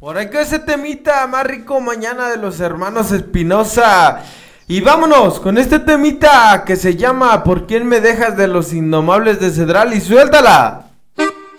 Por ahí que ese temita más rico mañana de los hermanos Espinosa. Y vámonos con este temita que se llama ¿Por quién me dejas de los Indomables de Cedral? Y suéltala.